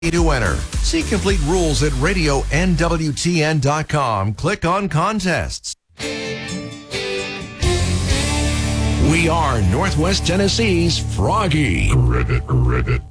To enter. See complete rules at radionwtn.com. Click on contests. We are Northwest Tennessee's Froggy. Ribbit.